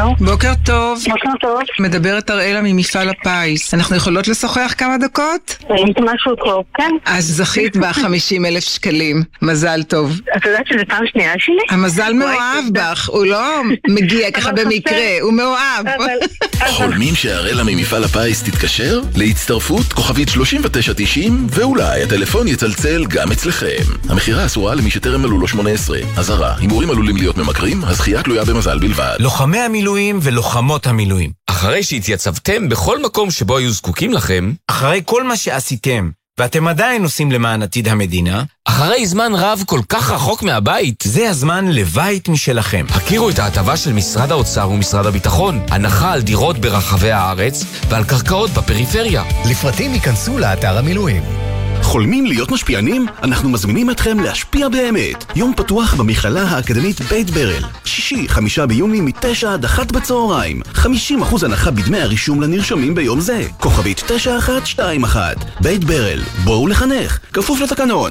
בוקר טוב. בוקר טוב. מדברת אראלה ממפעל הפיס. אנחנו יכולות לשוחח כמה דקות? משהו טוב, כן. אז זכית ב50,000 שקלים. מזל טוב. את יודעת שזה פעם שנייה שלי? המזל מאוהב בך, הוא לא מגיע ככה במקרה, הוא מאוהב. חולמים שאראלה ממפעל הפיס תתקשר? להצטרפות כוכבית 3990 ואולי הטלפון יצלצל גם אצלכם. המחירה אסורה למי שטרם מלאו לו 18. אזהרה, הימורים עלולים להיות ממכרים, הזכייה תלויה במזל בלבד. לוחמי המילואים ולוחמות המילואים, אחרי שהתייצבתם בכל מקום שבו היו זקוקים לכם, אחרי כל מה שעשיתם ואתם עדיין עושים למען עתיד המדינה, אחרי זמן רב כל כך רחוק מהבית, זה הזמן לבית משלכם. הכירו את ההטבה של משרד האוצר ומשרד הביטחון, הנחה על דירות ברחבי הארץ ועל קרקעות בפריפריה. לפרטים ייכנסו לאתר המילואים. חולמים להיות משפיענים? אנחנו מזמינים אתכם להשפיע באמת. יום פתוח במכללה האקדמית בית ברל. שישי, 5 ביוני מ-9 עד 1 בצהריים. 50% הנחה בדמי הרישום לנרשמים ביום זה. כוכבית 9121. בית ברל. בואו לחנך. כפוף לתקנון.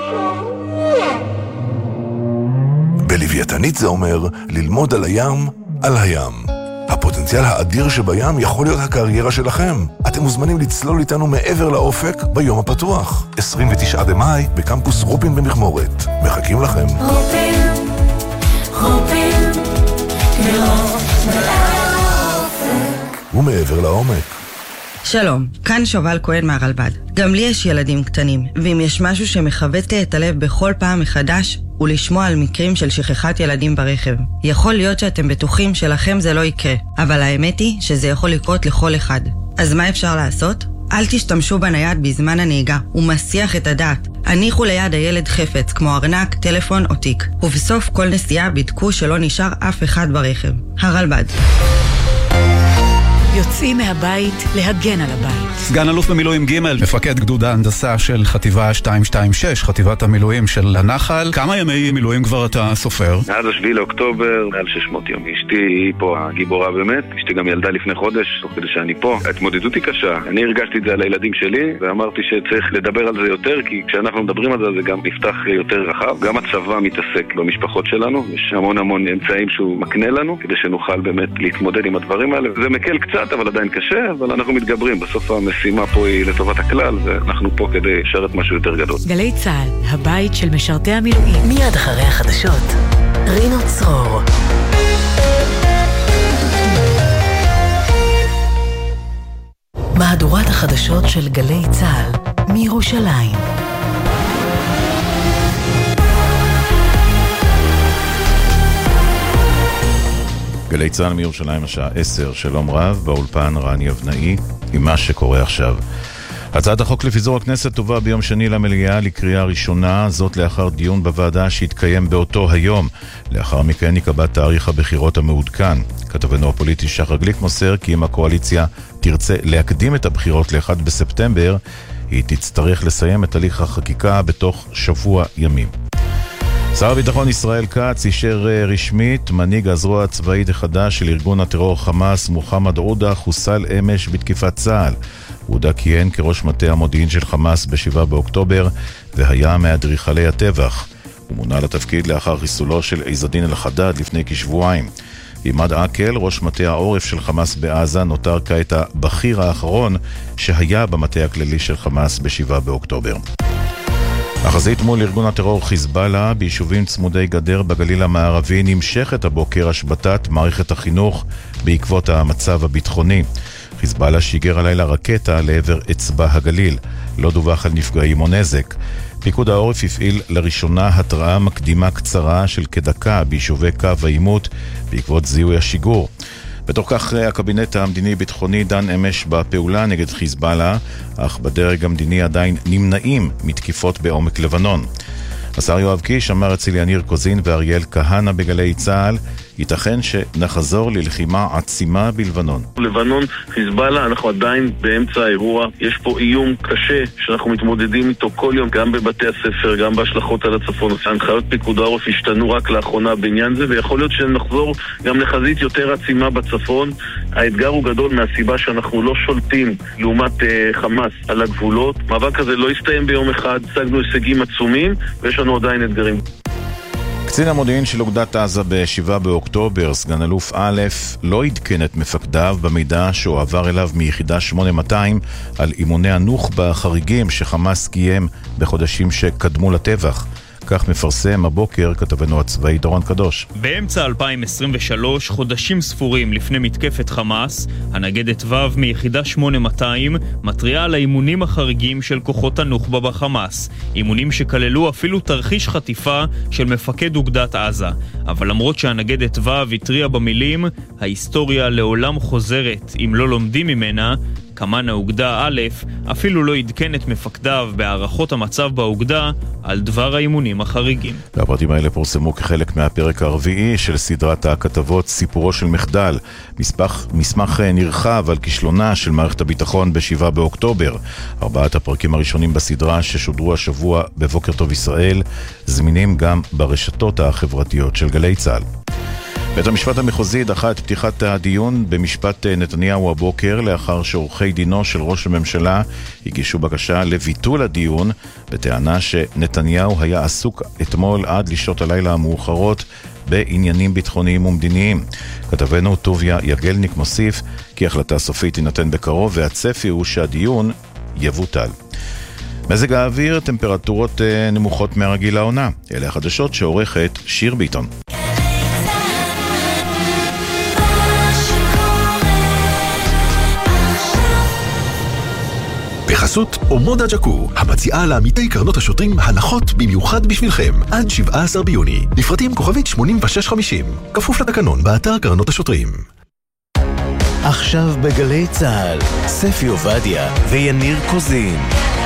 בלוויתנית זה אומר ללמוד על הים, על הים. הפוטנציאל האדיר שבים יכול להיות הקריירה שלכם. אתם מוזמנים לצלול איתנו מעבר לאופק ביום הפתוח. 29 במאי בקמפוס רופין במכמורת. מחכים לכם. רופין, לראות לאופק. ומעבר לעומק. שלום, כאן שובל כהן מהרלב"ד. גם לי יש ילדים קטנים, ואם יש משהו שמחבט לי את הלב בכל פעם מחדש, הוא לשמוע על מקרים של שכחת ילדים ברכב. יכול להיות שאתם בטוחים שלכם זה לא יקרה, אבל האמת היא שזה יכול לקרות לכל אחד. אז מה אפשר לעשות? אל תשתמשו בנייד בזמן הנהיגה, הוא מסיח את הדעת. הניחו ליד הילד חפץ, כמו ארנק, טלפון או תיק. ובסוף כל נסיעה בדקו שלא נשאר אף אחד ברכב. הרלב"ד. יוצאים מהבית להגן על הבית. סגן אלוף במילואים ג', מפקד גדוד ההנדסה של חטיבה 226, חטיבת המילואים של הנחל. כמה ימי מילואים כבר אתה סופר? עד 7 לאוקטובר, מעל 600 יום. אשתי היא פה הגיבורה באמת. אשתי גם ילדה לפני חודש, תוך כדי שאני פה. ההתמודדות היא קשה. אני הרגשתי את זה על הילדים שלי, ואמרתי שצריך לדבר על זה יותר, כי כשאנחנו מדברים על זה, זה גם נפתח יותר רחב. גם הצבא מתעסק במשפחות שלנו. יש המון אמצעים שהוא מקנה לנו, כדי שנוכל באמת להתמודד עם הדברים האלה. זה מקל קצת, אבל עדיין קשה, אבל אנחנו מתגברים. בסוף המשימה פה היא לטובת הכלל, ואנחנו פה כדי לשרת משהו יותר גדול. גלי צהל, הבית של משרתי המילואים. מיד אחרי החדשות, רינו צרור. מהדורת החדשות של גלי צהל, מירושלים. גלי צהל מירושלים השעה 10, שלום רב, באולפן רני אבנאי, עם מה שקורה עכשיו. הצעת החוק לפיזור הכנסת תובא ביום שני למליאה לקריאה ראשונה, זאת לאחר דיון בוועדה שהתקיים באותו היום. לאחר מכן יקבע תאריך הבחירות המעודכן. כתבנו הפוליטי שחר גליק מוסר כי אם הקואליציה תרצה להקדים את הבחירות ל1 בספטמבר, היא תצטרך לסיים את הליך החקיקה בתוך שבוע ימים. שר הביטחון ישראל כץ אישר רשמית, מנהיג הזרוע הצבאית החדש של ארגון הטרור חמאס, מוחמד עודה, חוסל אמש בתקיפת צה"ל. עודה כיהן כראש מטה המודיעין של חמאס ב7 באוקטובר והיה מאדריכלי הטבח. הוא מונה לתפקיד לאחר חיסולו של עז-א-דין אל-חדד לפני כשבועיים. עימאד עקל, ראש מטה העורף של חמאס בעזה, נותר כעת הבכיר האחרון שהיה במטה הכללי של חמאס ב7 באוקטובר. החזית מול ארגון הטרור חיזבאללה ביישובים צמודי גדר בגליל המערבי נמשכת הבוקר השבתת מערכת החינוך בעקבות המצב הביטחוני. חיזבאללה שיגר הלילה רקטה לעבר אצבע הגליל. לא דווח על נפגעים או נזק. פיקוד העורף הפעיל לראשונה התראה מקדימה קצרה של כדקה ביישובי קו העימות בעקבות זיהוי השיגור. בתוך כך הקבינט המדיני-ביטחוני דן אמש בפעולה נגד חיזבאללה, אך בדרג המדיני עדיין נמנעים מתקיפות בעומק לבנון. השר יואב קיש אמר אצל יניר קוזין ואריאל כהנא בגלי צהל, ייתכן שנחזור ללחימה עצימה בלבנון. לבנון, חיזבאללה, אנחנו עדיין באמצע האירוע. יש פה איום קשה שאנחנו מתמודדים איתו כל יום, גם בבתי הספר, גם בהשלכות על הצפון. ההנחיות פיקוד העורף השתנו רק לאחרונה בעניין זה, ויכול להיות שנחזור גם לחזית יותר עצימה בצפון. האתגר הוא גדול מהסיבה שאנחנו לא שולטים לעומת חמאס על הגבולות. מאבק הזה לא יסתיים ביום אחד, השגנו הישגים עצומים, ויש לנו עדיין אתגרים. קצין המודיעין של אוגדת עזה ב-7 באוקטובר, סגן אלוף א', לא עדכן את מפקדיו במידע שהועבר אליו מיחידה 8200 על אימוני הנוח'בה החריגים שחמאס קיים בחודשים שקדמו לטבח. כך מפרסם הבוקר כתבנו הצבאי דורון קדוש. באמצע 2023, חודשים ספורים לפני מתקפת חמאס, הנגדת ו' מיחידה 8200 מתריעה על האימונים החריגים של כוחות הנוח'בה בחמאס. אימונים שכללו אפילו תרחיש חטיפה של מפקד אוגדת עזה. אבל למרות שהנגדת ו' התריעה במילים, ההיסטוריה לעולם חוזרת אם לא לומדים ממנה, כמן האוגדה א' אפילו לא עדכן את מפקדיו בהערכות המצב באוגדה על דבר האימונים החריגים. והפרטים האלה פורסמו כחלק מהפרק הרביעי של סדרת הכתבות סיפורו של מחדל, מסמך נרחב על כישלונה של מערכת הביטחון ב-7 באוקטובר. 4 הפרקים הראשונים בסדרה ששודרו השבוע בבוקר טוב ישראל זמינים גם ברשתות החברתיות של גלי צה"ל. בית המשפט המחוזי דחה את פתיחת הדיון במשפט נתניהו הבוקר לאחר שעורכי דינו של ראש הממשלה הגישו בקשה לביטול הדיון בטענה שנתניהו היה עסוק אתמול עד לשעות הלילה המאוחרות בעניינים ביטחוניים ומדיניים. כתבנו טוביה יגלניק מוסיף כי החלטה סופית תינתן בקרוב והצפי הוא שהדיון יבוטל. מזג האוויר, טמפרטורות נמוכות מהרגיל לעונה. אלה החדשות שעורכת שיר ביטון. בחסות אומודה ג'קו, המציעה לעמיתי קרנות השוטרים הנחות במיוחד בשבילכם, עד 17 ביוני. לפרטים כוכבית 8650, כפוף לתקנון באתר קרנות השוטרים. עכשיו בגלי צהל, ספי עובדיה ויניר קוזין.